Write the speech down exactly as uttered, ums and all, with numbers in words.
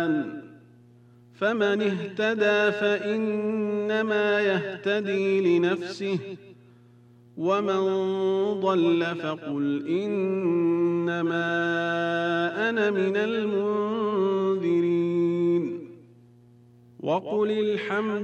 فمن اهتدى فإنما يهتدي لنفسه ومن ضل فقل إنما أنا من المنذرين وقل الحمد